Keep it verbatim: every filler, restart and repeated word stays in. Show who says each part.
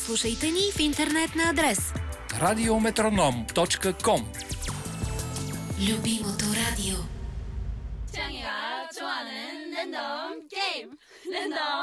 Speaker 1: Слушайте ни в интернет на адрес
Speaker 2: радиометроном точка ком.
Speaker 1: любимото радио.
Speaker 3: 창이가 좋아하는 랜덤 게임 랜덤